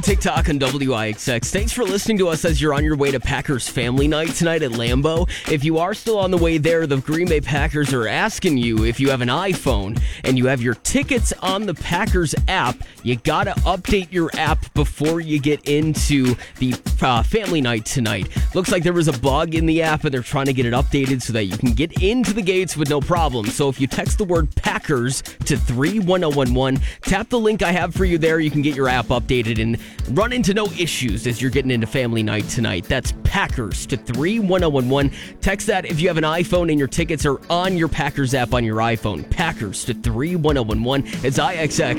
TikTok on WIXX. Thanks for listening to us as you're on your way to Packers Family Night tonight at Lambeau. If you are still on the way there, the Green Bay Packers are asking you if you have an iPhone and you have your tickets on the Packers app, you gotta update your app before you get into the Family Night tonight. Looks like there was a bug in the app and they're trying to get it updated so that you can get into the gates with no problem. So if you text the word Packers to 31011, tap the link I have for you there. You can get your app updated and run into no issues as you're getting into Family Night tonight. That's Packers to 31011. Text that if you have an iPhone and your tickets are on your Packers app on your iPhone. Packers to 31011. It's IXX.